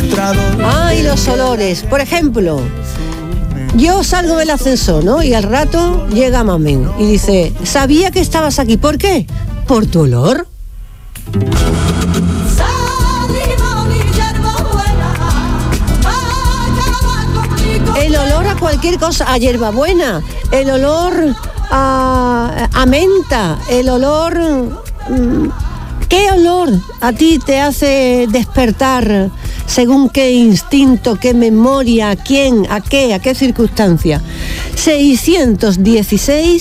mostrador. Ay, los olores. Por ejemplo, yo salgo del ascensor, ¿no? Y al rato llega Mamen y dice, sabía que estabas aquí. ¿Por qué? Por tu olor. El olor a cualquier cosa, a hierbabuena, el olor a menta, el olor... ¿Qué olor a ti te hace despertar según qué instinto, qué memoria, a quién, a qué circunstancia? 616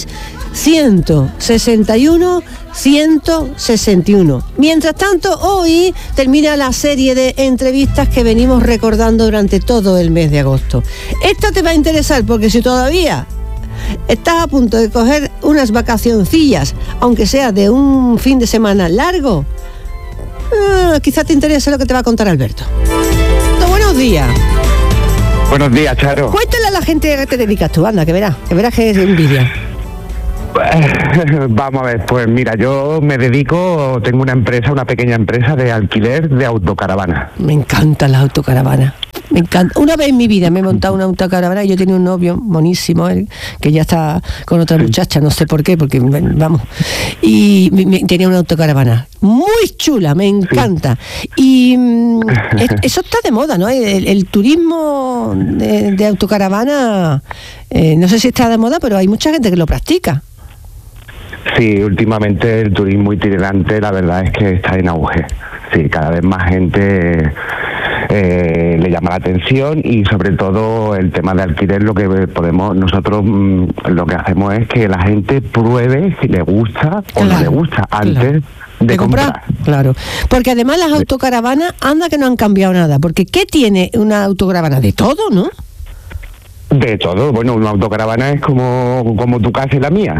161 161. Mientras tanto, hoy termina la serie de entrevistas que venimos recordando durante todo el mes de agosto. Esta te va a interesar porque si todavía estás a punto de coger unas vacacioncillas, aunque sea de un fin de semana largo, quizá te interese lo que te va a contar Alberto. Buenos días. Buenos días, Charo. Cuéntale a la gente a qué te dedicas tú, anda, que verás que es envidia. Vamos a ver, pues mira, yo tengo una pequeña empresa de alquiler de autocaravanas. Me encantan las autocaravanas. Me encanta. Una vez en mi vida me he montado una autocaravana y yo tenía un novio monísimo, que ya está con otra muchacha, no sé por qué, porque vamos. Y tenía una autocaravana muy chula, me encanta. Sí. Y eso está de moda, ¿no? El turismo de autocaravana, no sé si está de moda, pero hay mucha gente que lo practica. Sí, últimamente el turismo itinerante, la verdad es que está en auge. Sí, cada vez más gente le llama la atención y sobre todo el tema de alquiler, nosotros lo que hacemos es que la gente pruebe si le gusta o no le gusta antes de comprar. Claro, porque además las autocaravanas, anda que no han cambiado nada, porque ¿qué tiene una autocaravana? De todo, ¿no? De todo, bueno, una autocaravana es como tu casa y la mía.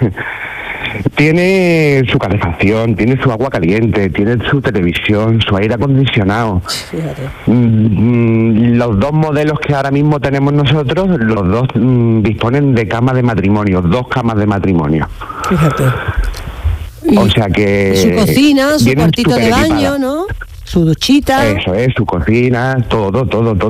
Tiene su calefacción, tiene su agua caliente, tiene su televisión, su aire acondicionado. Fíjate. Los dos modelos que ahora mismo tenemos nosotros, los dos disponen de cama de matrimonio, 2 camas de matrimonio. Fíjate. O sea que... Su cocina, su cuartito de baño, ¿no? Su duchita. Eso es, su cocina, todo.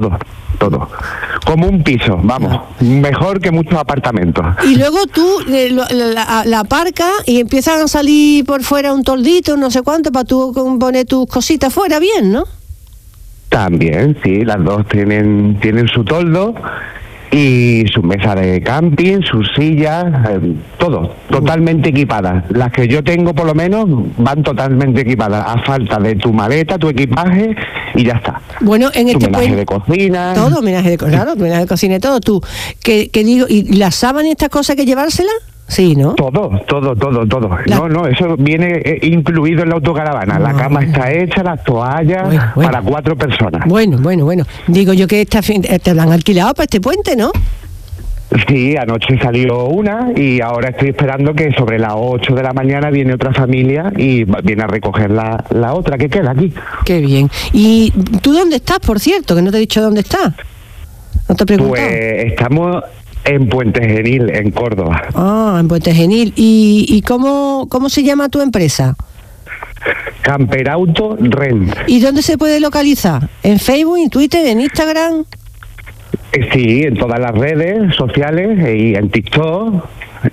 Como un piso, vamos, mejor que muchos apartamentos. Y luego tú la aparcas y empiezan a salir por fuera un toldito, no sé cuánto, para tú poner tus cositas fuera bien, ¿no? También, sí, las dos tienen su toldo y su mesa de camping, sus sillas, todo, totalmente equipadas. Las que yo tengo, por lo menos, van totalmente equipadas, a falta de tu maleta, tu equipaje, y ya está. Bueno, en tu menaje de cocina. Todo, menaje de cocina y todo. Tú, que digo, ¿y las sábanas y estas cosas hay que llevárselas? Sí, ¿no? Todo. No, eso viene incluido en la autocaravana. La cama está hecha, las toallas, para 4 personas. Bueno. Digo yo que te la han alquilado para este puente, ¿no? Sí, anoche salió una y ahora estoy esperando que sobre las 8 de la mañana viene otra familia y viene a recoger la otra que queda aquí. Qué bien. ¿Y tú dónde estás, por cierto? Que no te he dicho dónde estás. No te he preguntado. Pues estamos en Puente Genil, en Córdoba. Ah, en Puente Genil. ¿Y cómo se llama tu empresa? Camperauto Rent. ¿Y dónde se puede localizar? ¿En Facebook, en Twitter, en Instagram? Sí, en todas las redes sociales y en TikTok.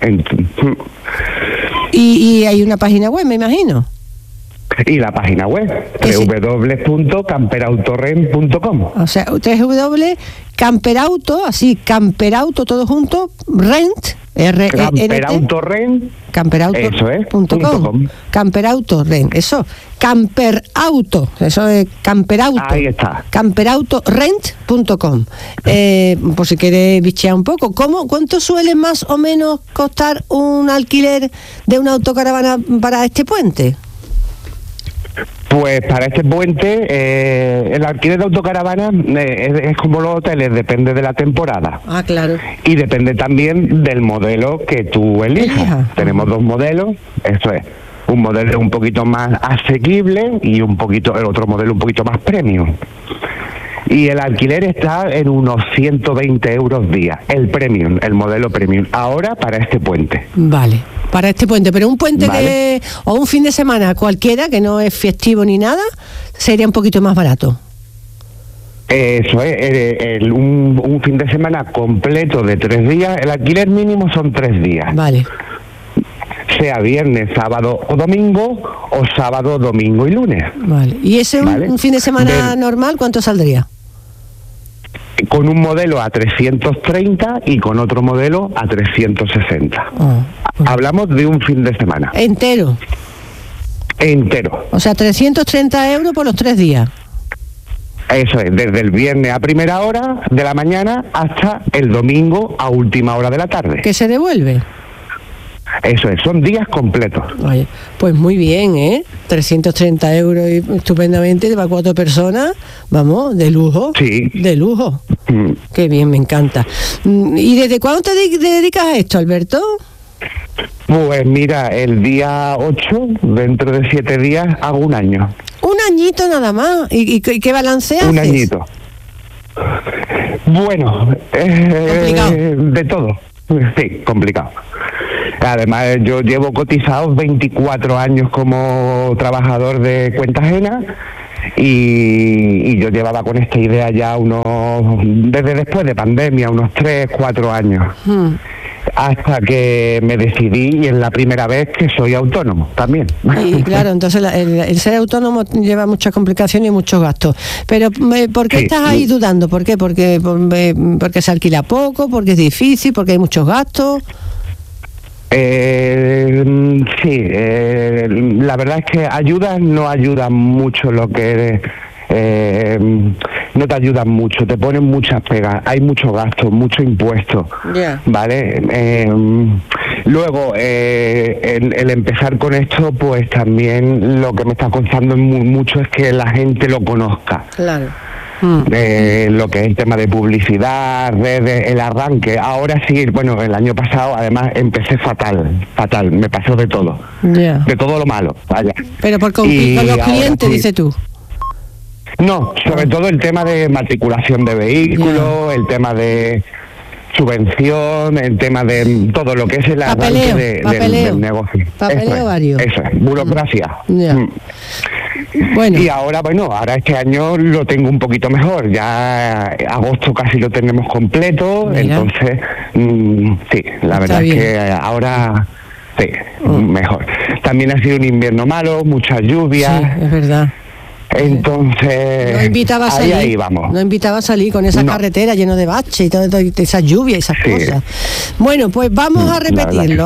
Y hay una página web, me imagino. Y la página web, www.camperautorent.com. O sea, www.camperauto, así, camperauto todo junto, rent, Camperautorent. Camperauto.com. Camperautorent, eso. Camperauto, eso es Camperauto. Ahí está. Camperautorent.com. Por si quieres bichear un poco, ¿cuánto suele más o menos costar un alquiler de una autocaravana para este puente? Pues para este puente, el alquiler de autocaravana es como los hoteles, depende de la temporada. Ah, claro. Y depende también del modelo que tú elijas. Tenemos 2 modelos, eso es. Un modelo un poquito más asequible y el otro modelo un poquito más premium. Y el alquiler está en unos 120 euros día, el modelo premium, ahora para este puente. Vale, para este puente, pero un puente o un fin de semana cualquiera, que no es festivo ni nada, sería un poquito más barato. Eso es, un fin de semana completo de 3 días. El alquiler mínimo son 3 días. Vale. Sea viernes, sábado o domingo, o sábado, domingo y lunes. Vale. ¿Y ese ¿Vale? un fin de semana normal cuánto saldría? Con un modelo a 330 y con otro modelo a 360. Hablamos de un fin de semana. Entero. O sea, 330 euros por los 3 días. Eso es, desde el viernes a primera hora de la mañana hasta el domingo a última hora de la tarde. ¿Que se devuelve? Eso es, son días completos. Oye, pues muy bien, 330 euros y estupendamente para 4 personas, vamos, de lujo. Sí. De lujo. Qué bien, me encanta. ¿Y desde cuándo te dedicas a esto, Alberto? Pues mira, el día 8, dentro de 7 días, hago 1 año. Un añito nada más. ¿Y qué balance haces? 1 añito. Bueno, de todo. Sí, complicado. Además, yo llevo cotizados 24 años como trabajador de cuenta ajena y yo llevaba con esta idea ya desde después de pandemia, unos 3, 4 años. Hasta que me decidí y es la primera vez que soy autónomo también. Y claro, entonces el ser autónomo lleva muchas complicaciones y muchos gastos. Pero ¿por qué estás ahí dudando? ¿Por qué? Porque se alquila poco, porque es difícil, porque hay muchos gastos. La verdad es que no ayudan mucho lo que no te ayudan mucho, te ponen muchas pegas, hay mucho gasto, mucho impuesto, ¿vale? Luego, el empezar con esto, pues también lo que me está costando mucho es que la gente lo conozca. Claro. Lo que es el tema de publicidad, redes, el arranque. Ahora sí, bueno, el año pasado además empecé fatal, me pasó de todo, de todo lo malo, vaya. Pero con los clientes, sí. Dices tú. No, sobre todo el tema de matriculación de vehículos, el tema de subvención, el tema de todo lo que es el arranque del negocio. Papeleo varios. Eso es, burocracia. Bueno. Y ahora este año lo tengo un poquito mejor, ya agosto casi lo tenemos completo. Mira. Entonces, sí, la verdad es que ahora sí, mejor. También ha sido un invierno malo, muchas lluvias. Sí, es verdad. Entonces, no invitaba a salir, ahí vamos. No invitaba a salir con esa carretera lleno de baches y toda esa lluvia y esas cosas. Bueno, pues vamos a repetirlo,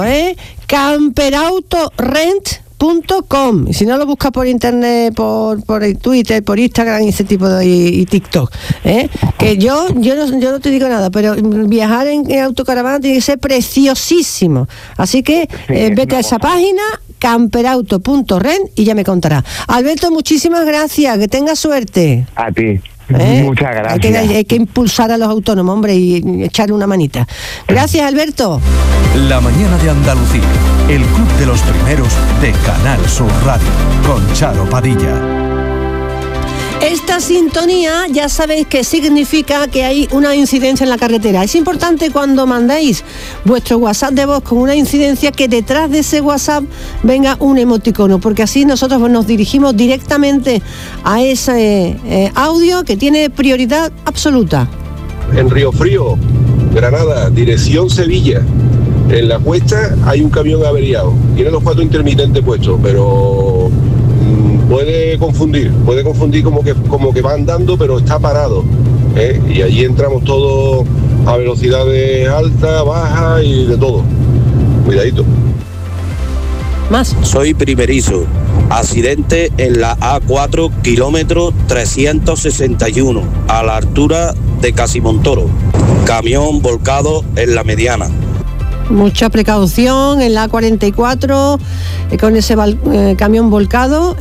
camperautorent.com. Y si no, lo buscas por internet, por Twitter, por Instagram y ese tipo de y TikTok, que yo no te digo nada, pero viajar en autocaravana tiene que ser preciosísimo, así que vete a esa página camperauto.rent y ya me contará. Alberto, muchísimas gracias, que tengas suerte. A ti. Muchas gracias. Hay que impulsar a los autónomos, hombre, y echarle una manita. Gracias, Alberto. La mañana de Andalucía, el club de los primeros de Canal Sur Radio, con Charo Padilla. Esta sintonía ya sabéis que significa que hay una incidencia en la carretera. Es importante cuando mandáis vuestro WhatsApp de voz con una incidencia que detrás de ese WhatsApp venga un emoticono, porque así nosotros nos dirigimos directamente a ese audio que tiene prioridad absoluta. En Río Frío, Granada, dirección Sevilla, en la cuesta hay un camión averiado. Tiene los 4 intermitentes puestos, pero puede confundir como que va andando, pero está parado, y allí entramos todos a velocidades altas, bajas y de todo. Cuidadito. Más. Soy primerizo. Accidente en la A4, kilómetro 361, a la altura de Casimontoro. Camión volcado en la mediana. Mucha precaución en la A44 con ese camión volcado.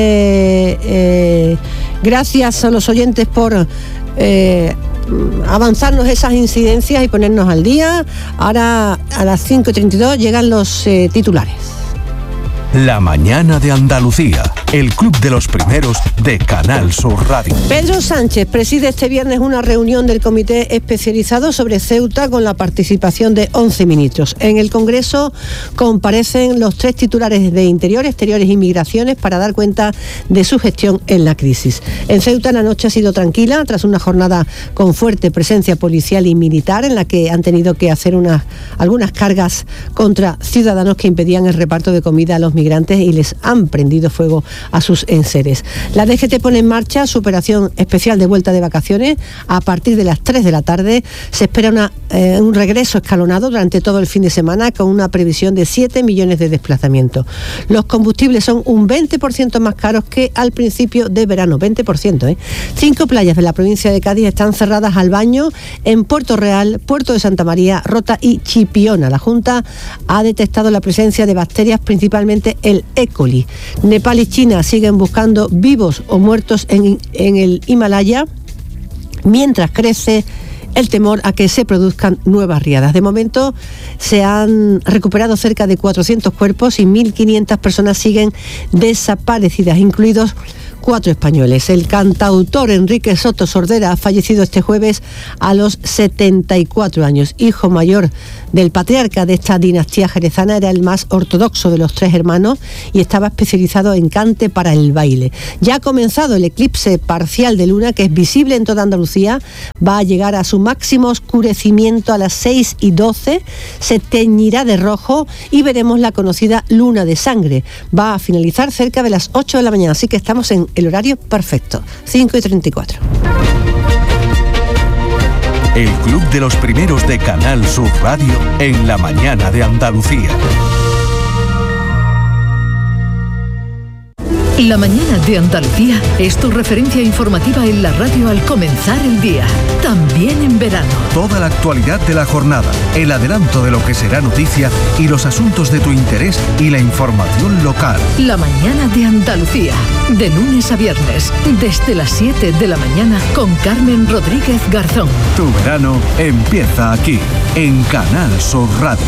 Gracias a los oyentes por avanzarnos esas incidencias y ponernos al día. Ahora a las 5:32 llegan los titulares. La mañana de Andalucía, el club de los primeros de Canal Sur Radio. Pedro Sánchez preside este viernes una reunión del comité especializado sobre Ceuta con la participación de 11 ministros. En el Congreso comparecen los 3 titulares de Interior, Exteriores y Migraciones para dar cuenta de su gestión en la crisis. En Ceuta la noche ha sido tranquila tras una jornada con fuerte presencia policial y militar en la que han tenido que hacer algunas cargas contra ciudadanos que impedían el reparto de comida a los migrantes y les han prendido fuego a sus enseres. La DGT pone en marcha su operación especial de vuelta de vacaciones. A partir de las 3 de la tarde se espera un regreso escalonado durante todo el fin de semana con una previsión de 7 millones de desplazamientos. Los combustibles son un 20% más caros que al principio de verano, 20%. 5 playas de la provincia de Cádiz están cerradas al baño en Puerto Real, Puerto de Santa María, Rota y Chipiona. La Junta ha detectado la presencia de bacterias, principalmente el E. coli. Nepal y China siguen buscando vivos o muertos en el Himalaya, mientras crece el temor a que se produzcan nuevas riadas. De momento se han recuperado cerca de 400 cuerpos y 1.500 personas siguen desaparecidas, incluidos 4 españoles. El cantautor Enrique Soto Sordera ha fallecido este jueves a los 74 años. Hijo mayor del patriarca de esta dinastía jerezana, era el más ortodoxo de los 3 hermanos y estaba especializado en cante para el baile. Ya ha comenzado el eclipse parcial de luna, que es visible en toda Andalucía. Va a llegar a su máximo oscurecimiento a las 6:12, se teñirá de rojo y veremos la conocida luna de sangre. Va a finalizar cerca de las 8 de la mañana, así que estamos en el horario perfecto, 5:34. El club de los primeros de Canal Sur Radio en la mañana de Andalucía. La mañana de Andalucía es tu referencia informativa en la radio al comenzar el día, también en verano. Toda la actualidad de la jornada, el adelanto de lo que será noticia y los asuntos de tu interés y la información local. La mañana de Andalucía, de lunes a viernes, desde las 7 de la mañana con Carmen Rodríguez Garzón. Tu verano empieza aquí, en Canal Sur Radio.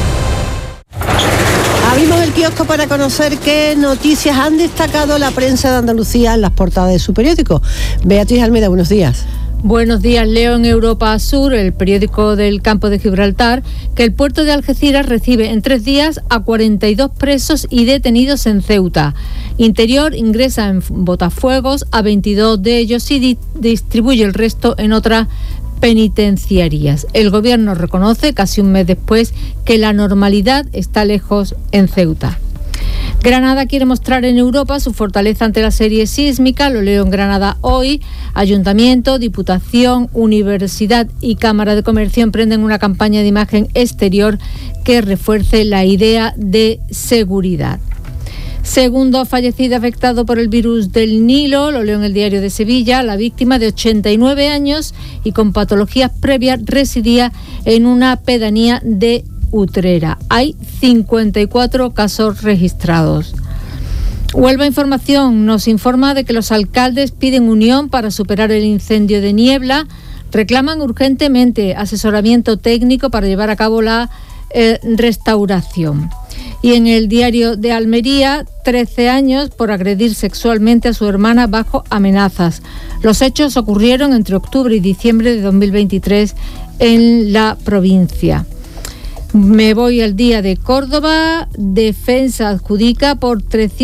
Abrimos el kiosco para conocer qué noticias han destacado la prensa de Andalucía en las portadas de su periódico. Beatriz Almeida, buenos días. Buenos días. Leo en Europa Sur, el periódico del Campo de Gibraltar, que el puerto de Algeciras recibe en 3 días a 42 presos y detenidos en Ceuta. Interior ingresa en botafuegos a 22 de ellos y distribuye el resto en otras penitenciarias. El gobierno reconoce, casi un mes después, que la normalidad está lejos en Ceuta. Granada quiere mostrar en Europa su fortaleza ante la serie sísmica. Lo leo en Granada Hoy. Ayuntamiento, Diputación, Universidad y Cámara de Comercio emprenden una campaña de imagen exterior que refuerce la idea de seguridad. Segundo fallecido afectado por el virus del Nilo, lo leo en el Diario de Sevilla. La víctima, de 89 años y con patologías previas, residía en una pedanía de Utrera. Hay 54 casos registrados. Huelva Información nos informa de que los alcaldes piden unión para superar el incendio de Niebla. Reclaman urgentemente asesoramiento técnico para llevar a cabo la restauración. Y en el Diario de Almería, 13 años por agredir sexualmente a su hermana bajo amenazas. Los hechos ocurrieron entre octubre y diciembre de 2023 en la provincia. Me voy al Día de Córdoba. Defensa adjudica por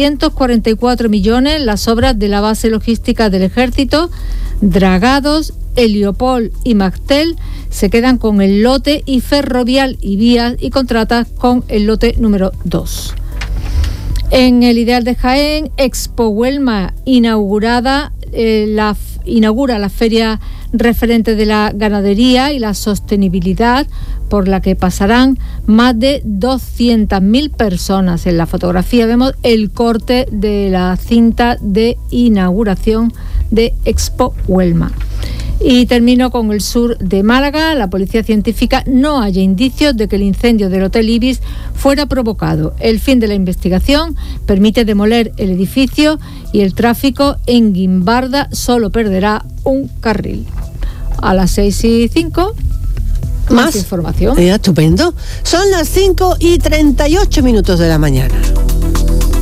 344 millones las obras de la base logística del Ejército. Dragados, Heliopol y Mactel se quedan con el lote y Ferrovial y Vías y Contratas con el lote número 2. En el Ideal de Jaén, Expo Huelma inaugura la feria referente de la ganadería y la sostenibilidad, por la que pasarán más de 200.000 personas. En la fotografía vemos el corte de la cinta de inauguración de Expo Huelma. Y termino con el sur de Málaga. La policía científica no halla indicios de que el incendio del Hotel Ibis fuera provocado. El fin de la investigación permite demoler el edificio y el tráfico en Guimbarda solo perderá un carril. A las 6:05, más información. Estupendo. Son las 5:38 de la mañana.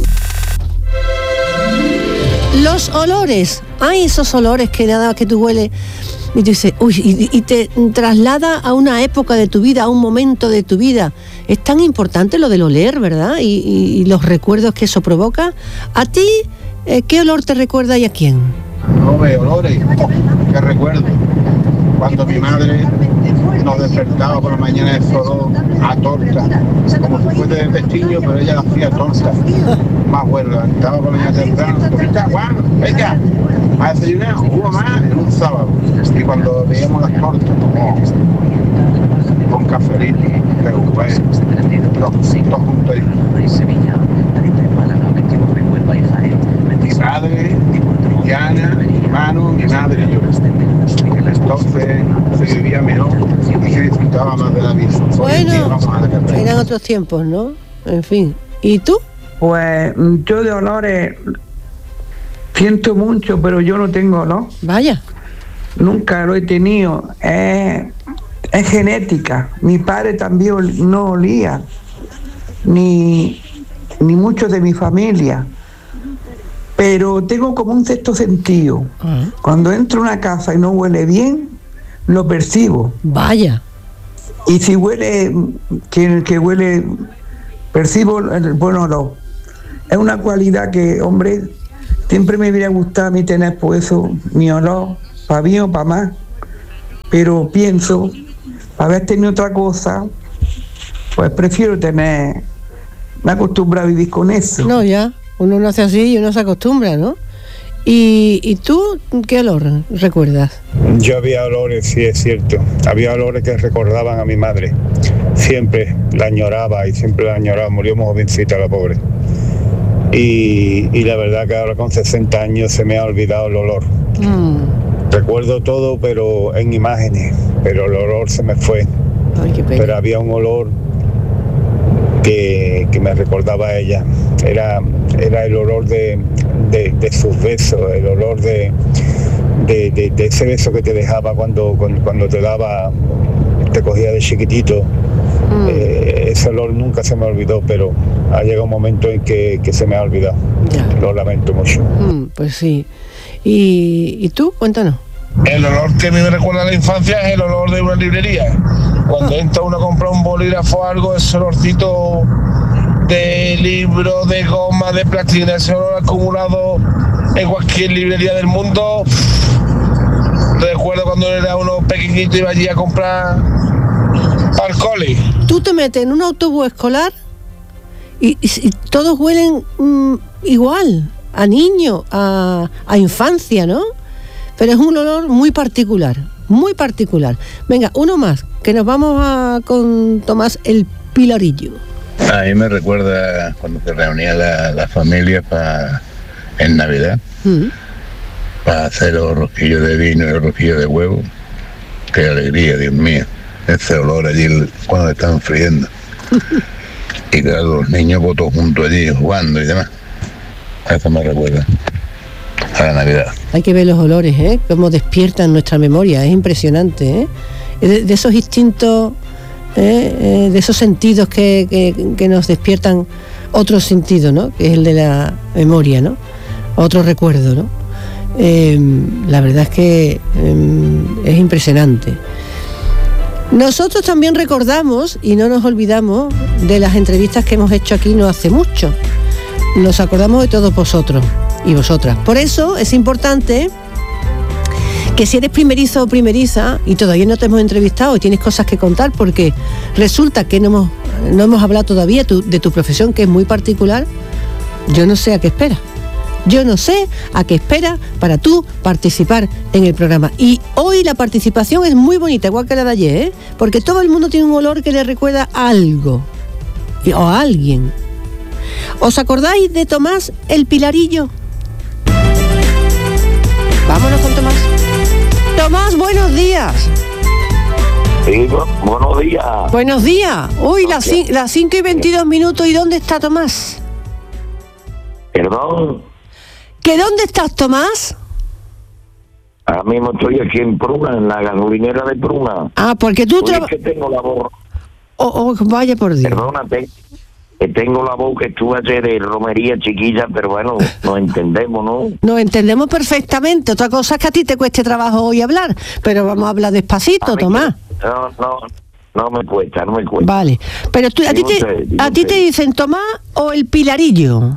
Los olores. Hay esos olores que nada que tú hueles y tú dices, uy, y te traslada a una época de tu vida, a un momento de tu vida. Es tan importante lo del oler, ¿verdad? Y los recuerdos que eso provoca. ¿A ti qué olor te recuerda y a quién? Olores que recuerdo. Cuando mi madre nos despertaba por la mañana de solo a torta, como si fuese de pestillo, pero ella hacía torta. Más bueno, levantaba por la mañana temprano, Juan, venga, a desayunar, hubo más en un sábado. Y cuando veíamos las tortas, con cafelito, pero pues, todos juntos ahí. Mi padre, Diana, mi hermano, mi madre y yo. Entonces se vivía mejor y se disfrutaba más de la vida. Bueno, eran otros tiempos, ¿no? En fin. ¿Y tú? Pues yo de olores siento mucho, pero yo no tengo olor. Vaya. Nunca lo he tenido. Es genética. Mi padre también no olía, ni muchos de mi familia. Pero tengo como un sexto sentido. Cuando entro a una casa y no huele bien, lo percibo. Vaya. Y si huele, que huele, percibo el buen olor. Es una cualidad que, hombre, siempre me hubiera gustado a mí tener pues eso, mi olor, para bien o para más. Pero pienso, haber tenido otra cosa, pues prefiero tener, me acostumbro a vivir con eso. No, ya. Uno nace así y uno se acostumbra, ¿no? ¿Y tú qué olor recuerdas? Yo había olores, sí, es cierto. Había olores que recordaban a mi madre. Siempre la añoraba y siempre la añoraba. Murió muy jovencita la pobre. Y la verdad que ahora con 60 años se me ha olvidado el olor. Recuerdo todo, pero en imágenes. Pero el olor se me fue. Ay, qué pena. Pero había un olor que me recordaba a ella. Era el olor de sus besos, el olor de ese beso que te dejaba cuando te daba, te cogía de chiquitito. Ese olor nunca se me olvidó, pero ha llegado un momento en que se me ha olvidado. Ya. Lo lamento mucho. Pues sí. ¿Y tú? Cuéntanos. El olor que a mí me recuerda a la infancia es el olor de una librería. Cuando entra uno a comprar un bolígrafo o algo, ese olorcito de libro, de goma, de plastilina, ese olor acumulado en cualquier librería del mundo. Recuerdo cuando era uno pequeñito y iba allí a comprar para el cole. Tú te metes en un autobús escolar y todos huelen igual, a niño, a infancia, ¿no? Pero es un olor muy particular, muy particular. Venga, uno más, que nos vamos con Tomás el Pilarillo. A mí me recuerda cuando se reunía la familia en Navidad para hacer los rosquillos de vino y los rosquillos de huevo. Qué alegría, Dios mío. Ese olor allí cuando estaban friendo. Y claro, los niños todos juntos allí jugando y demás. Eso me recuerda a la Navidad. Hay que ver los olores, cómo despiertan nuestra memoria, es impresionante, de esos instintos, de esos sentidos que nos despiertan otro sentido, ¿no? Que es el de la memoria, ¿no? Otro recuerdo, ¿no? La verdad es que es impresionante. Nosotros también recordamos y no nos olvidamos de las entrevistas que hemos hecho aquí no hace mucho. Nos acordamos de todos vosotros y vosotras. Por eso es importante que si eres primerizo o primeriza y todavía no te hemos entrevistado y tienes cosas que contar, porque resulta que no hemos hablado todavía de tu profesión, que es muy particular, yo no sé a qué esperas. Yo no sé a qué esperas para tú participar en el programa. Y hoy la participación es muy bonita, igual que la de ayer, porque todo el mundo tiene un olor que le recuerda a algo o a alguien. ¿Os acordáis de Tomás el Pilarillo? Vámonos con Tomás. Tomás, buenos días. Sí, buenos días. Buenos días. Uy, las 5:22. ¿Y dónde está Tomás? Perdón. ¿Que dónde estás, Tomás? Ahora mismo estoy aquí en Pruna, en la gasolinera de Pruna. Ah, porque tú Es que tengo la voz. Oh, vaya por Dios. Perdónate. tengo la voz que estuve ayer de romería chiquilla, pero bueno, nos entendemos, ¿no? Nos entendemos perfectamente. Otra cosa es que a ti te cueste trabajo hoy hablar, pero vamos a hablar despacito, Tomás. No me cuesta. Vale, pero tú, ¿a ti te dicen Tomás o el Pilarillo?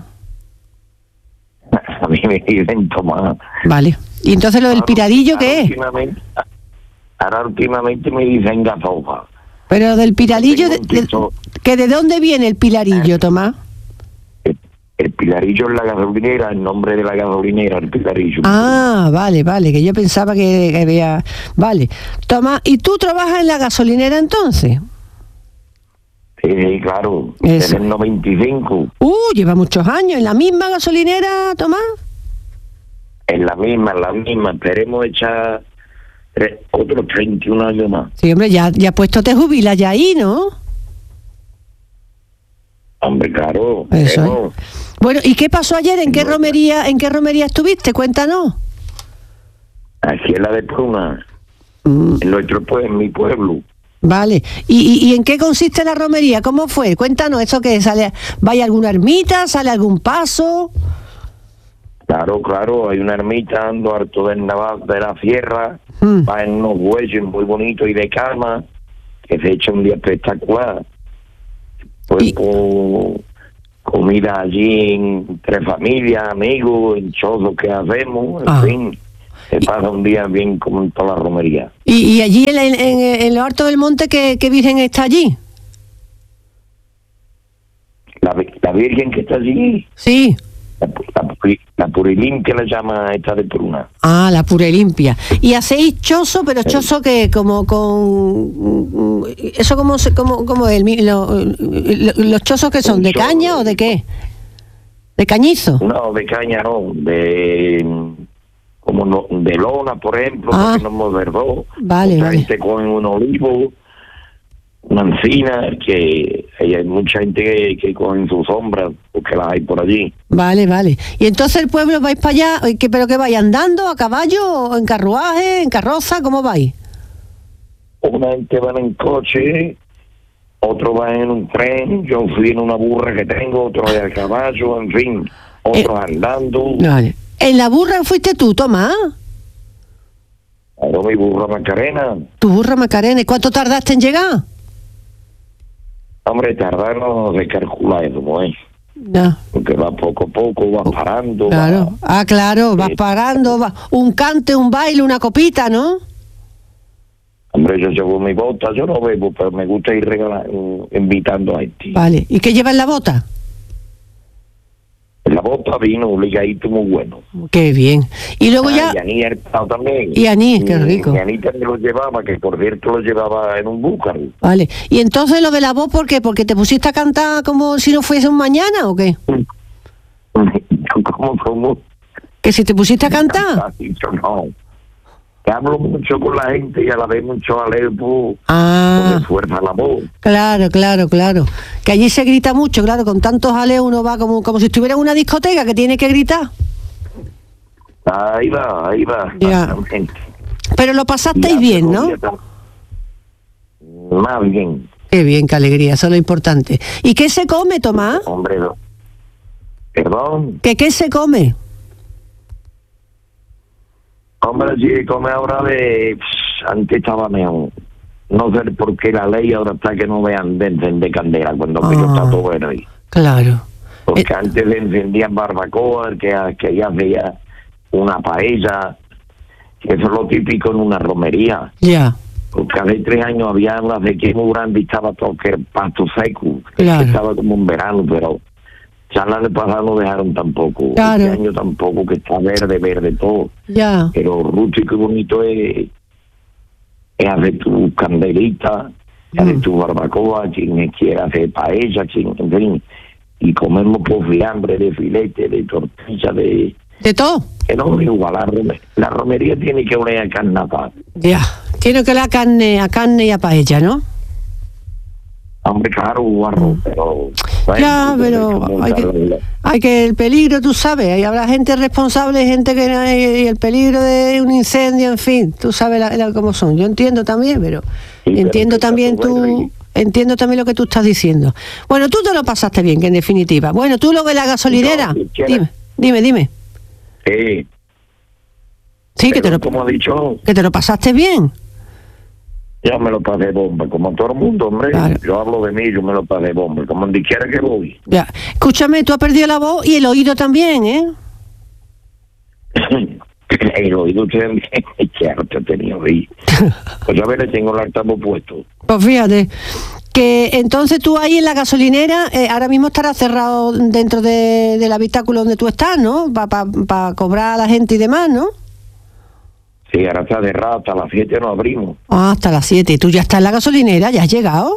A mí me dicen Tomás. Vale, y entonces lo del Pilarillo, ¿qué es? Ahora últimamente me dicen Gazofa. Pero del Pilarillo, ¿que de dónde viene el Pilarillo, Tomás? El Pilarillo es la gasolinera, el nombre de la gasolinera, el Pilarillo. Ah, vale, que yo pensaba que había... Vale, Tomás, ¿y tú trabajas en la gasolinera entonces? Sí, claro, desde el 95. Lleva muchos años, ¿en la misma gasolinera, Tomás? En la misma, esperemos echar otros 31 años más. Sí, hombre, ya puesto te jubilas ya ahí, ¿no? Hombre, claro. Eso. Bueno, ¿y qué pasó ayer? ¿En qué romería estuviste? Cuéntanos. Aquí en la de Pruna, en mi pueblo. Vale, ¿y en qué consiste la romería? ¿Cómo fue? Cuéntanos, ¿eso qué sale? ¿Vaya alguna ermita? ¿Sale algún paso? Claro, hay una ermita ando harto del Naval de la Sierra, va en unos bueyes muy bonitos y de calma, que se echa un día espectacular. Pues comida allí entre familias, amigos, hinchosos que hacemos, en fin, se pasa un día bien como en toda la romería. ¿Y allí en lo alto del monte qué virgen está allí? La virgen que está allí. Sí. La Purilimpia la llama esta de Pruna. Ah, la Purilimpia. ¿Y hacéis chozo, pero chozo que como con... ¿Eso cómo es? ¿Los chozos que son? ¿De caña o de qué? ¿De cañizo? No, de caña no, de lona, por ejemplo, porque no hemos verdad. Vale. Gente con un olivo, una encina, que hay mucha gente que cogen sus sombras, porque las hay por allí. Vale. Y entonces el pueblo vais para allá, ¿pero qué vais andando, a caballo, o en carruaje, en carroza? ¿Cómo vais? Una gente va en coche, otro va en un tren, yo fui en una burra que tengo, otro a caballo, en fin, otros andando. Vale. ¿En la burra fuiste tú, Tomás? Claro, mi burra Macarena. ¿Tu burra Macarena? ¿Y cuánto tardaste en llegar? Hombre, tardar no se calcula eso, ¿no es? No. Porque va poco a poco, vas parando. Claro. Claro, vas parando, un cante, un baile, una copita, ¿no? Hombre, yo llevo mi bota, yo no bebo, pero me gusta ir invitando a gente. Vale, ¿y qué lleva en la bota? La bota vino ligadito muy bueno. Qué bien. Y luego ya... Y Aní ha estado también. Y Aní, qué rico. Y Aní también lo llevaba, que por cierto lo llevaba en un búcar. Vale. ¿Y entonces lo de la voz por qué? ¿Porque te pusiste a cantar como si no fuese un mañana o qué? ¿Cómo? ¿Que si te pusiste a cantar? No. Que hablo mucho con la gente y a la vez mucho alepo. Con fuerza la voz. Claro. Que allí se grita mucho, claro, con tantos aleos uno va como si estuviera en una discoteca que tiene que gritar. Ahí va. Ya. Pero lo pasasteis bien, ¿no? Más bien. Qué bien, qué alegría, eso es lo importante. ¿Y qué se come, Tomás? Hombre, no. ¿Perdón? ¿Qué se come? Hombre, sí, come ahora antes estaba mejor. No sé por qué la ley ahora está que no vean de encender candela cuando yo está todo bueno ahí. Claro. Porque antes le encendían barbacoa, que ya hacía una paella, que eso es lo típico en una romería. Ya. Porque hace 3 años había una sequía muy grande y estaba todo que pasto seco. Claro. Estaba como un verano, pero ya el año pasado no dejaron tampoco. Claro. Este año tampoco, que está verde todo. Ya. Pero rústico y bonito es hacer tu candelita, hacer tu barbacoa, quien quiera hacer paella, en fin. Y comemos por fiambre, de filete, de tortilla, de todo. Que no es igual, la romería tiene que oler a carnaval. Ya, tiene que oler a carne y a paella, ¿no? Hombre, claro, guarro, pero... Bueno, ya, pero hay que el peligro, tú sabes, ahí habrá gente responsable, gente que... Y el peligro de un incendio, en fin, tú sabes cómo son. Yo entiendo también, pero... Sí, entiendo también entiendo también lo que tú estás diciendo. Bueno, tú te lo pasaste bien, que en definitiva. Bueno, tú lo de la gasolinera, dime. Sí. Sí, que te lo, como he dicho, que te lo pasaste bien. Yo me lo pasé bomba, como todo el mundo, hombre. Claro. Yo hablo de mí, yo me lo pasé bomba, como donde quiera que voy. Ya, escúchame, tú has perdido la voz y el oído también, ¿eh? El oído también, claro, te he tenido ahí. Pues a ver, le tengo el altavoz puesto. Pues fíjate, que entonces tú ahí en la gasolinera, ahora mismo estarás cerrado dentro del habitáculo donde tú estás, ¿no? Para cobrar a la gente y demás, ¿no? Sí, ahora está cerrado, hasta las 7 no abrimos. Ah, hasta las 7. ¿Tú ya estás en la gasolinera? ¿Ya has llegado?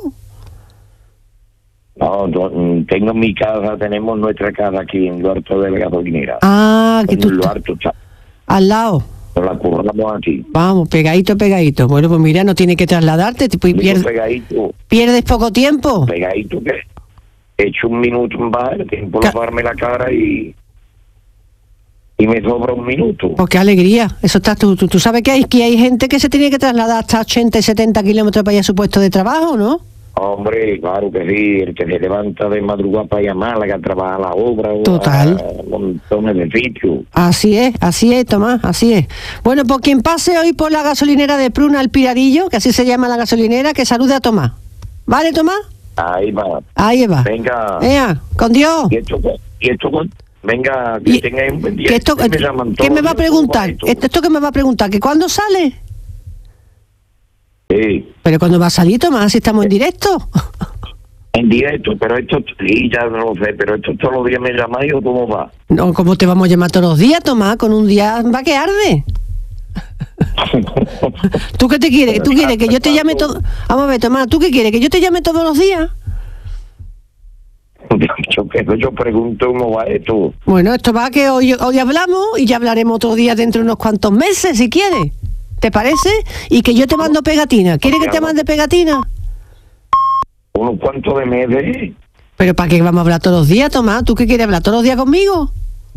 No, tengo en mi casa, tenemos nuestra casa aquí en lo alto de la gasolinera. Ah, que tú en lo alto está. Al lado. Nos la curramos aquí. Vamos, pegadito. Bueno, pues mira, no tienes que trasladarte. Pierdes poco tiempo. Pegadito, que he hecho un minuto en bar, tiempo de lavarme la cara y me sobra un minuto. Pues qué alegría. Eso está, tú sabes que hay gente que se tiene que trasladar hasta 80 y 70 kilómetros para ir a su puesto de trabajo, ¿no? Hombre, claro que sí, el que se levanta de madrugada para ir a Málaga, trabaja a la obra, total, a montones de sitios. Así es, Tomás, así es. Bueno, pues quien pase hoy por la gasolinera de Pruna al Piradillo, que así se llama la gasolinera, que salude a Tomás. ¿Vale, Tomás? Ahí va. Venga, con Dios. Y esto venga, que tenga un buen día. ¿Qué me va a preguntar? ¿Esto que me va a preguntar? ¿Que cuándo sale? Sí. ¿Pero cuándo va a salir, Tomás, si estamos en directo? En directo, pero esto, sí, ya no lo sé, pero esto todos los días me llamáis o cómo va. No, ¿cómo te vamos a llamar todos los días, Tomás? Con un día va que arde. ¿Tú qué te quieres? ¿Tú quieres que yo te llame todo? Vamos a ver, Tomás, ¿tú qué quieres? ¿Que yo te llame todos los días? Yo pregunto cómo va esto. Bueno, esto va que hoy hablamos y ya hablaremos otro día dentro de unos cuantos meses, si quieres. ¿Te parece? Y que yo te mando pegatina. ¿Quieres que te mande pegatina? ¿Unos cuantos de meses? ¿Pero para qué vamos a hablar todos los días, Tomás? ¿Tú qué quieres hablar todos los días conmigo?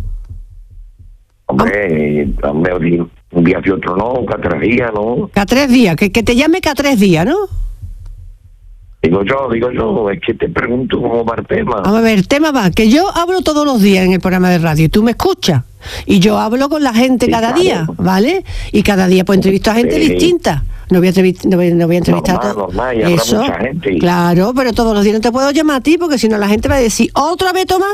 Hombre, un día y otro no, cada 3 días, ¿no? Cada 3 días, que te llame cada 3 días, ¿no? Digo yo, es que te pregunto cómo va el tema. Vamos a ver, el tema va, que yo hablo todos los días en el programa de radio y tú me escuchas. Y yo hablo con la gente cada día, ¿vale? Y cada día pues entrevisto a gente distinta. No voy a entrevistar a todos. Eso, mucha gente. Claro, pero todos los días no te puedo llamar a ti porque si no la gente va a decir, ¿otra vez, Tomás?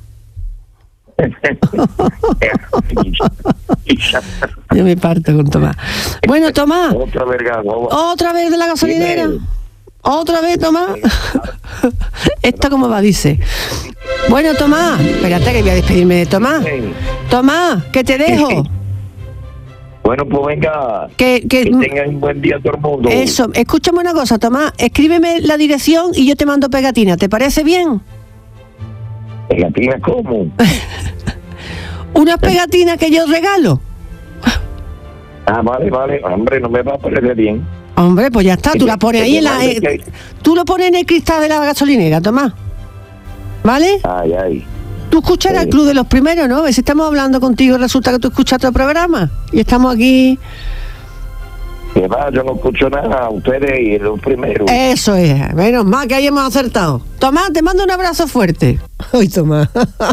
Yo me parto con Tomás. Bueno, Tomás. Otra vez de la gasolinera. ¿Otra vez, Tomás? ¿Esto cómo va? Dice. Bueno, Tomás, espérate que voy a despedirme de Tomás. Tomás, que te dejo. Bueno, pues venga, que tengan un buen día todo el mundo. Eso, escúchame una cosa, Tomás, escríbeme la dirección y yo te mando pegatina, ¿te parece bien? ¿Pegatinas cómo? Unas pegatinas que yo regalo. Ah, vale, hombre, no me va a parecer bien. Hombre, pues ya está, tú la pones ahí tú lo pones en el cristal de la gasolinera, Tomás. ¿Vale? Ay. Tú escuchas el Club de los Primeros, ¿no? A ver si estamos hablando contigo y resulta que tú escuchas otro programa. Y estamos aquí. Que va, yo no escucho nada, ustedes y los primeros. Eso es, menos mal que ahí hemos acertado. Tomás, te mando un abrazo fuerte. Ay, Tomás.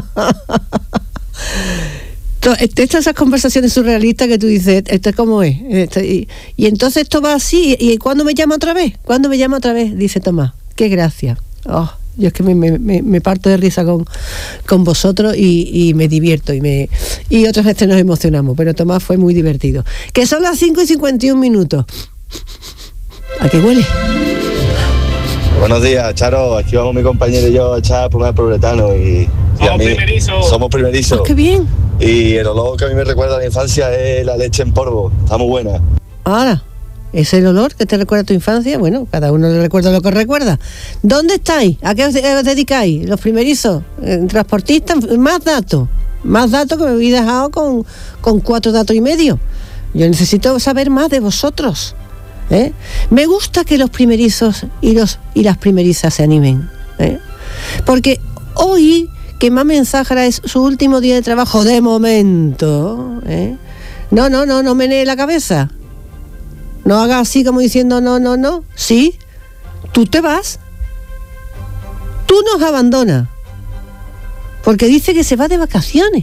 Esas conversaciones surrealistas que tú dices, ¿esto cómo es? Y entonces esto va así, ¿y cuándo me llama otra vez? ¿Cuándo me llama otra vez? Dice Tomás, qué gracia. Oh, yo es que me parto de risa con vosotros y me divierto y otras veces nos emocionamos, pero Tomás fue muy divertido. Que son las 5:51. ¿A qué huele? Buenos días, Charo. Aquí vamos mi compañero y yo a echar por el proletano y somos primerizos. Oh, ¡qué bien! Y el olor que a mí me recuerda a la infancia es la leche en polvo. Está muy buena. Ahora, ¿es el olor que te recuerda a tu infancia? Bueno, cada uno le recuerda lo que recuerda. ¿Dónde estáis? ¿A qué os dedicáis? Los primerizos, transportistas, más datos que me habéis dejado con 4 datos y medio. Yo necesito saber más de vosotros. Me gusta que los primerizos y las primerizas se animen, porque hoy que Mame Zájara es su último día de trabajo de momento, no menee la cabeza, no haga así como diciendo no, sí, tú te vas, tú nos abandonas, porque dice que se va de vacaciones,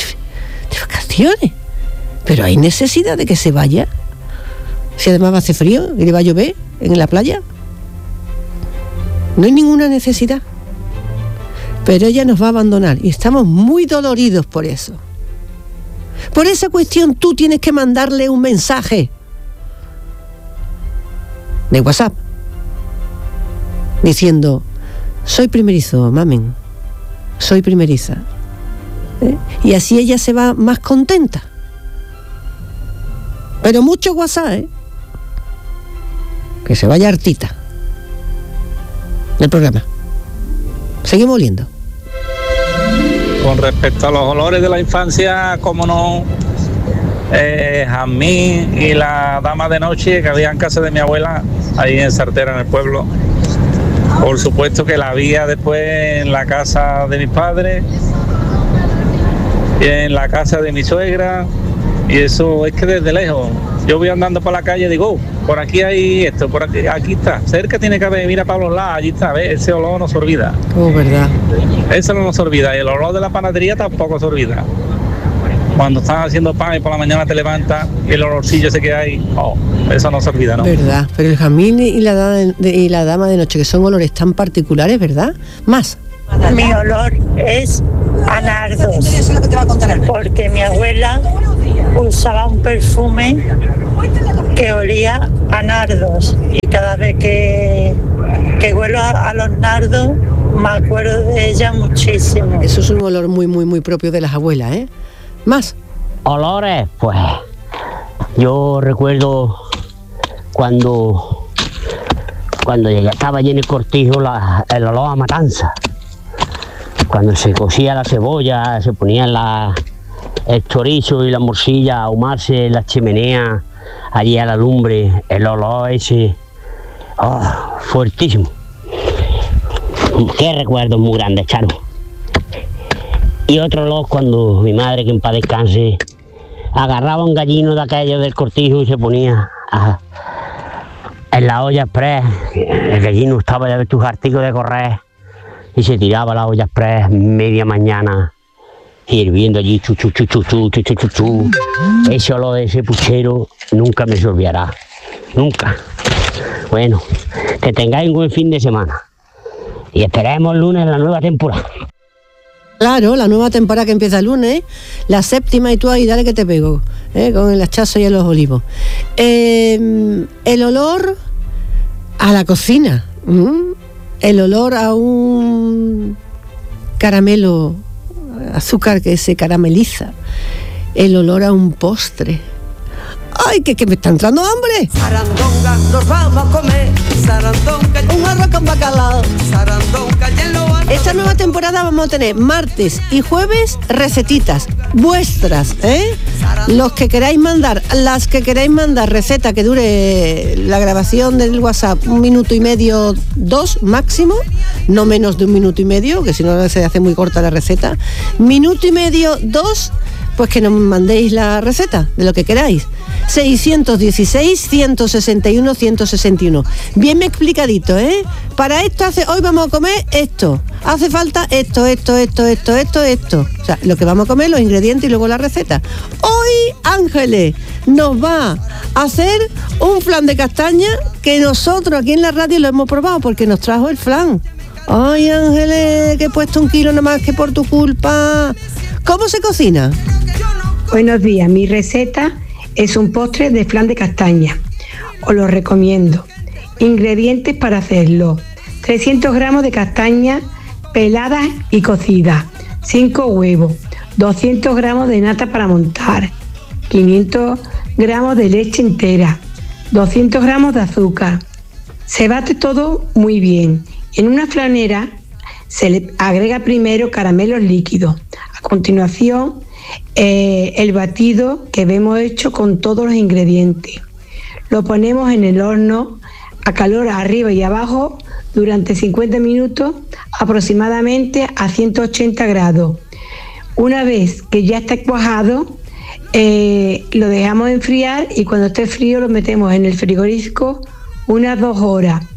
pero hay necesidad de que se vaya, si además va a hacer frío y le va a llover en la playa, no hay ninguna necesidad, pero ella nos va a abandonar y estamos muy doloridos por eso. Por esa cuestión tú tienes que mandarle un mensaje de WhatsApp diciendo: soy primerizo, mamen, soy primeriza, y así ella se va más contenta. Pero mucho WhatsApp, que se vaya hartita del programa. Seguimos oliendo. Con respecto a los olores de la infancia, como no, jazmín y la dama de noche que había en casa de mi abuela, ahí en Sartera, en el pueblo. Por supuesto que la había después en la casa de mis padres, y en la casa de mi suegra, y eso es que desde lejos, yo voy andando por la calle y digo, por aquí hay esto, por aquí está, cerca tiene que haber, mira para los lados, allí está, ¿ves? Ese olor no se olvida. Verdad. Eso no se olvida, y el olor de la panadería tampoco se olvida. Cuando están haciendo pan y por la mañana te levantas y el olorcillo ese que hay, eso no se olvida, ¿no? Verdad, pero el jazmín y la dama de noche, que son olores tan particulares, ¿verdad? Más. Mi olor es a nardos, porque mi abuela usaba un perfume que olía a nardos, y cada vez que huelo a los nardos me acuerdo de ella muchísimo. Eso es un olor muy, muy, muy propio de las abuelas, ¿eh? Más. Olores, pues yo recuerdo cuando ya estaba allí en el cortijo el olor a matanza. Cuando se cocía la cebolla, se ponía el chorizo y la morcilla a ahumarse en la chimenea, allí a la lumbre, el olor ese, fuertísimo. Qué recuerdos muy grandes, Charo. Y otro olor cuando mi madre, que en paz descanse, agarraba un gallino de aquello del cortijo y se ponía en la olla express. El gallino estaba ya de tus artigos de correr y se tiraba la olla express media mañana hirviendo allí, chu. Ese olor de ese puchero nunca me se olvidará, nunca. Bueno, que tengáis un buen fin de semana y esperemos el lunes la nueva temporada. Claro, la nueva temporada que empieza el lunes, la séptima, y tú ahí dale que te pego, con el hachazo y a los olivos. El olor a la cocina, el olor a un caramelo, azúcar que se carameliza, el olor a un postre. ¡Ay, que me está entrando hambre! Sarandonga, nos vamos a comer. Sarandonga, un arroz con bacalao. Sarandonga, esta nueva temporada vamos a tener martes y jueves recetitas vuestras, Los que queráis mandar, las que queráis mandar receta que dure la grabación del WhatsApp 1 minuto y medio, 2 máximo, no menos de 1 minuto y medio, que si no se hace muy corta la receta. 1 minuto y medio, 2, pues que nos mandéis la receta de lo que queráis. 616-161-161. Bien explicadito, Para esto hoy vamos a comer esto. Hace falta esto. O sea, lo que vamos a comer, los ingredientes y luego la receta. Hoy Ángeles nos va a hacer un flan de castaña que nosotros aquí en la radio lo hemos probado porque nos trajo el flan. Ay, Ángeles, que he puesto 1 kilo nomás que por tu culpa. ¿Cómo se cocina? Buenos días, mi receta es un postre de flan de castaña. Os lo recomiendo. Ingredientes para hacerlo: 300 gramos de castaña peladas y cocidas, 5 huevos, 200 gramos de nata para montar, 500 gramos de leche entera, 200 gramos de azúcar. Se bate todo muy bien. En una flanera se le agrega primero caramelos líquidos. A continuación, el batido que hemos hecho con todos los ingredientes. Lo ponemos en el horno a calor arriba y abajo durante 50 minutos aproximadamente a 180 grados. Una vez que ya está cuajado, lo dejamos enfriar y cuando esté frío lo metemos en el frigorífico unas 2 horas.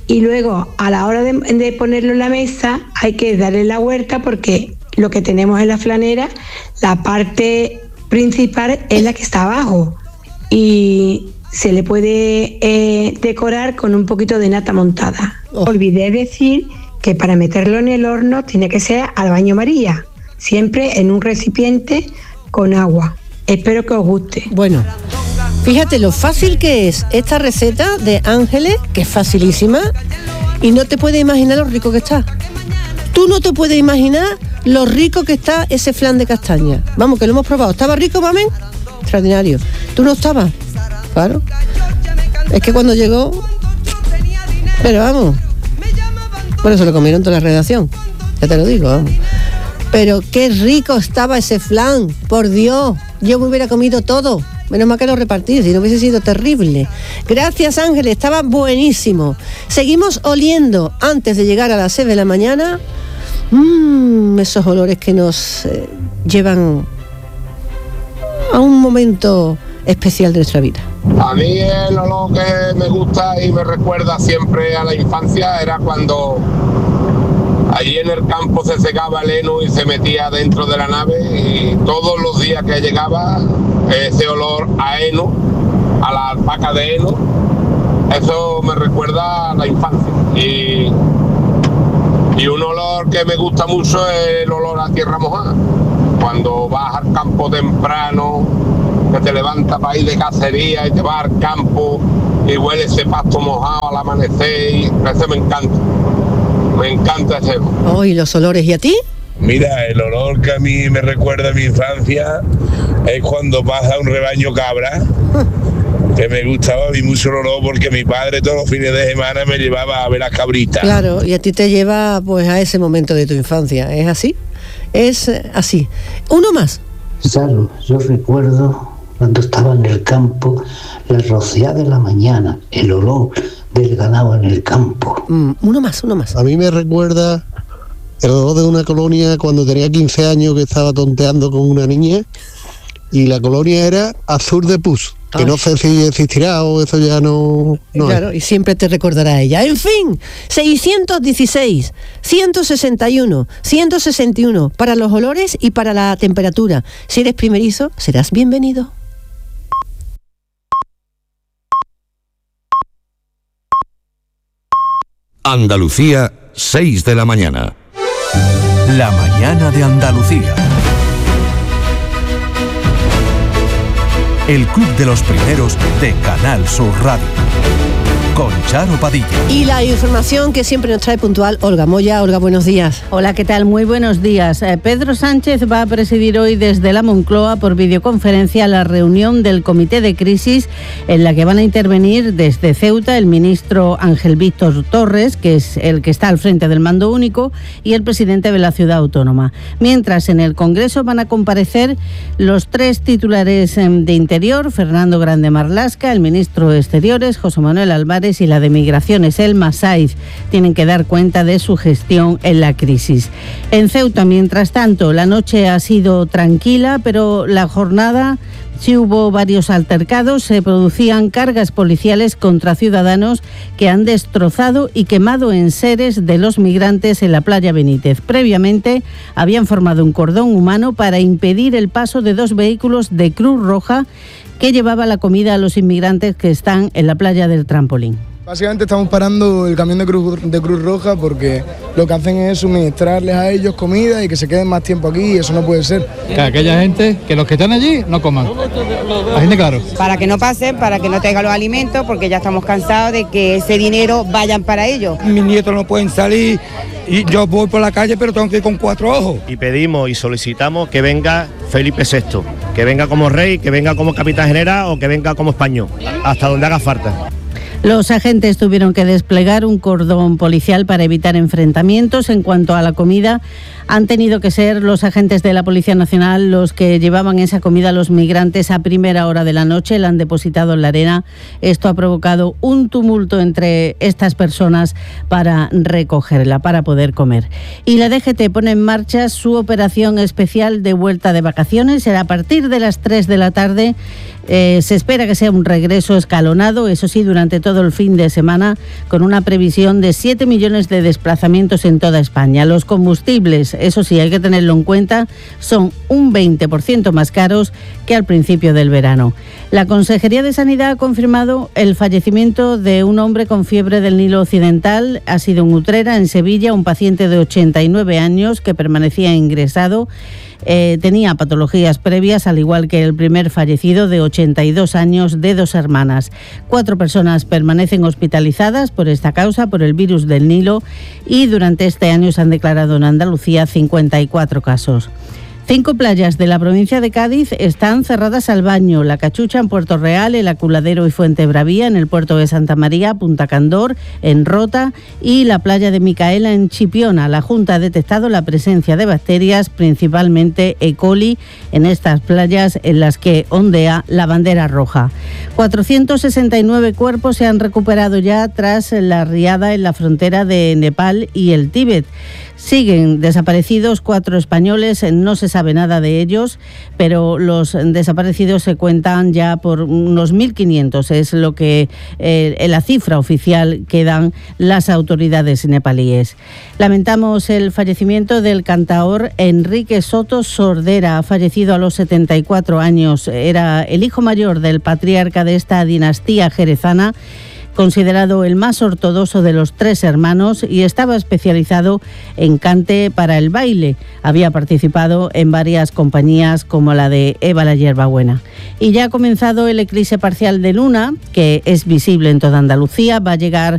Y luego, a la hora de ponerlo en la mesa, hay que darle la vuelta porque lo que tenemos en la flanera, la parte principal es la que está abajo. Y se le puede decorar con un poquito de nata montada. Olvidé decir que para meterlo en el horno tiene que ser al baño María, siempre en un recipiente con agua. Espero que os guste. Bueno, fíjate lo fácil que es esta receta de Ángeles, que es facilísima, y no te puedes imaginar lo rico que está. Tú no te puedes imaginar lo rico que está ese flan de castaña. Vamos, que lo hemos probado. ¿Estaba rico, mamen? Extraordinario. ¿Tú no estabas? Claro. Es que cuando llegó... Pero vamos. Bueno, se lo comieron toda la redacción. Ya te lo digo, vamos. Pero qué rico estaba ese flan. Por Dios. Yo me hubiera comido todo. Menos mal que lo repartí, si no hubiese sido terrible. Gracias, Ángeles, estaba buenísimo. Seguimos oliendo antes de llegar a las 6 de la mañana. Esos olores que nos llevan a un momento especial de nuestra vida. A mí el olor que me gusta y me recuerda siempre a la infancia era cuando allí en el campo se secaba el heno y se metía dentro de la nave, y todos los días que llegaba ese olor a heno, a la alpaca de heno, eso me recuerda a la infancia. Y un olor que me gusta mucho es el olor a tierra mojada. Cuando vas al campo temprano, que te levantas para ir de cacería y te vas al campo y huele ese pasto mojado al amanecer, y ese me encanta. Me encanta ese olor. Oh, ¿y los olores? ¿Y a ti? Mira, el olor que a mí me recuerda a mi infancia es cuando pasa un rebaño cabra, que me gustaba a mí mucho el olor porque mi padre todos los fines de semana me llevaba a ver las cabritas. Claro, y a ti te lleva pues a ese momento de tu infancia, ¿es así? Es así. Uno más. Claro, yo recuerdo cuando estaba en el campo, la rociada de la mañana, el olor del ganado en el campo. Uno más. A mí me recuerda el olor de una colonia cuando tenía 15 años, que estaba tonteando con una niña, y la colonia era Azur de Pus, que no sé si existirá o eso ya no claro, y siempre te recordará a ella. En fin, 616, 161, 161 para los olores y para la temperatura. Si eres primerizo, serás bienvenido. Andalucía, 6 de la mañana. La mañana de Andalucía. El club de los primeros de Canal Sur Radio. Con Charo Padilla. Y la información que siempre nos trae puntual Olga Moya. Olga, buenos días. Hola, ¿qué tal? Muy buenos días. Pedro Sánchez va a presidir hoy desde la Moncloa por videoconferencia la reunión del Comité de Crisis, en la que van a intervenir desde Ceuta el ministro Ángel Víctor Torres, que es el que está al frente del mando único, y el presidente de la ciudad autónoma. Mientras en el Congreso van a comparecer los tres titulares de Interior, Fernando Grande Marlaska, el ministro de Exteriores, José Manuel Álvarez, y la de Migraciones, Elma Saiz. Tienen que dar cuenta de su gestión en la crisis. En Ceuta, mientras tanto, la noche ha sido tranquila, pero la jornada sí hubo varios altercados. Se producían cargas policiales contra ciudadanos que han destrozado y quemado enseres de los migrantes en la playa Benítez. Previamente habían formado un cordón humano para impedir el paso de dos vehículos de Cruz Roja que llevaba la comida a los inmigrantes que están en la playa del Trampolín. Básicamente estamos parando el camión de Cruz Roja porque lo que hacen es suministrarles a ellos comida y que se queden más tiempo aquí, y eso no puede ser. Que aquella gente, que los que están allí no coman. La gente, claro. Para que no pasen, para que no traigan los alimentos, porque ya estamos cansados de que ese dinero vayan para ellos. Mis nietos no pueden salir y yo voy por la calle, pero tengo que ir con 4 ojos. Y pedimos y solicitamos que venga Felipe VI, que venga como rey, que venga como capitán general o que venga como español, hasta donde haga falta. Los agentes tuvieron que desplegar un cordón policial para evitar enfrentamientos. En cuanto a la comida, han tenido que ser los agentes de la Policía Nacional los que llevaban esa comida a los migrantes a primera hora de la noche. La han depositado en la arena. Esto ha provocado un tumulto entre estas personas para recogerla, para poder comer. Y la DGT pone en marcha su operación especial de vuelta de vacaciones. Será a partir de las 3 de la tarde Se espera que sea un regreso escalonado, eso sí, durante todo el fin de semana, con una previsión de 7 millones de desplazamientos en toda España. Los combustibles, eso sí, hay que tenerlo en cuenta, son un 20% más caros que al principio del verano. La Consejería de Sanidad ha confirmado el fallecimiento de un hombre con fiebre del Nilo Occidental. Ha sido en Utrera, en Sevilla, un paciente de 89 años que permanecía ingresado. Tenía patologías previas, al igual que el primer fallecido de 82 años de 2 hermanas. 4 personas permanecen hospitalizadas por esta causa, por el virus del Nilo, y durante este año se han declarado en Andalucía 54 casos. 5 playas de la provincia de Cádiz están cerradas al baño: La Cachucha en Puerto Real, El Aculadero y Fuentebravía en el puerto de Santa María, Punta Candor en Rota y la playa de Micaela en Chipiona. La Junta ha detectado la presencia de bacterias, principalmente E. coli, en estas playas en las que ondea la bandera roja. 469 cuerpos se han recuperado ya tras la riada en la frontera de Nepal y el Tíbet. Siguen desaparecidos 4 españoles, no se sabe nada de ellos, pero los desaparecidos se cuentan ya por unos 1.500, es lo que la cifra oficial que dan las autoridades nepalíes. Lamentamos el fallecimiento del cantaor Enrique Soto Sordera. Ha fallecido a los 74 años, era el hijo mayor del patriarca de esta dinastía jerezana, considerado el más ortodoxo de los 3 hermanos, y estaba especializado en cante para el baile. Había participado en varias compañías como la de Eva la Hierbabuena. Y ya ha comenzado el eclipse parcial de luna, que es visible en toda Andalucía. Va a llegar